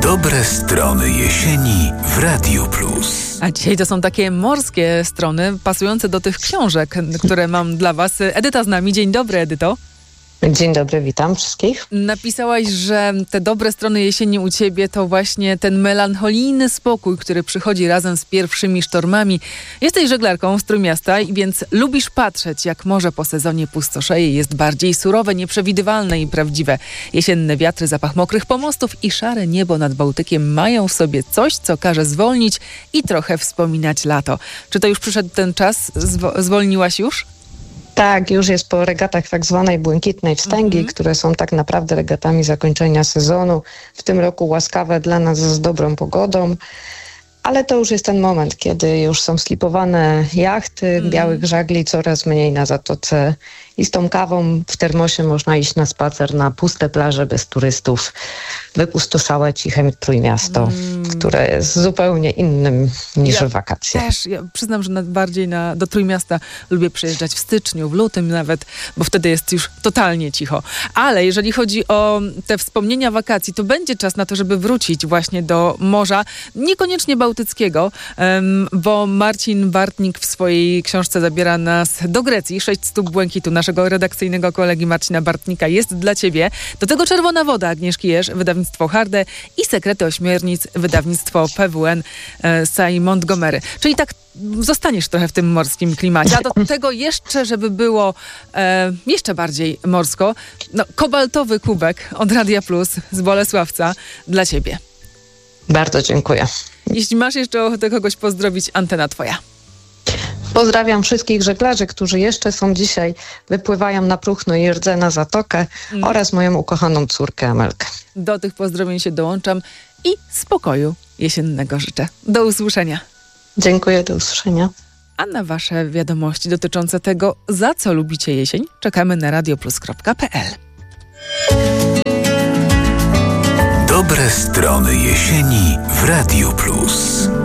Dobre strony jesieni w Radiu Plus. A dzisiaj to są takie morskie strony, pasujące do tych książek, które mam dla was. Edyta z nami. Dzień dobry, Edyto. Dzień dobry, witam wszystkich. Napisałaś, że te dobre strony jesieni u ciebie to właśnie ten melancholijny spokój, który przychodzi razem z pierwszymi sztormami. Jesteś żeglarką z Trójmiasta, więc lubisz patrzeć, jak morze po sezonie pustoszeje, jest bardziej surowe, nieprzewidywalne i prawdziwe. Jesienne wiatry, zapach mokrych pomostów i szare niebo nad Bałtykiem mają w sobie coś, co każe zwolnić i trochę wspominać lato. Czy to już przyszedł ten czas? Zwolniłaś już? Tak, już jest po regatach tak zwanej błękitnej wstęgi, które są tak naprawdę regatami zakończenia sezonu. W tym roku łaskawe dla nas z dobrą pogodą, ale to już jest ten moment, kiedy już są slipowane jachty, białych żagli coraz mniej na zatoce i z tą kawą w termosie można iść na spacer na puste plaże bez turystów, wypustoszałe, ciche Trójmiasto, które jest zupełnie innym niż wakacje. Ja przyznam, że bardziej do Trójmiasta lubię przyjeżdżać w styczniu, w lutym nawet, bo wtedy jest już totalnie cicho. Ale jeżeli chodzi o te wspomnienia wakacji, to będzie czas na to, żeby wrócić właśnie do morza, niekoniecznie bałtyckiego, bo Marcin Bartnik w swojej książce zabiera nas do Grecji. 6 stóp błękitu naszego redakcyjnego kolegi Marcina Bartnika jest dla ciebie. Do tego Czerwona woda Agnieszki Jerz, wydawnictwo Harde i Sekrety ośmiornic, wydawnictwo PWN Say Montgomery. Czyli tak zostaniesz trochę w tym morskim klimacie. A do tego jeszcze, żeby było jeszcze bardziej morsko, kobaltowy kubek od Radia Plus z Bolesławca dla ciebie. Bardzo dziękuję. Jeśli masz jeszcze ochotę kogoś pozdrowić, antena twoja. Pozdrawiam wszystkich żeglarzy, którzy jeszcze są dzisiaj, wypływają na próchno i Rdzę zatokę oraz moją ukochaną córkę Amelkę. Do tych pozdrowień się dołączam i spokoju jesiennego życzę. Do usłyszenia. Dziękuję, do usłyszenia. A na wasze wiadomości dotyczące tego, za co lubicie jesień, czekamy na radioplus.pl. Dobre strony jesieni w Radiu Plus.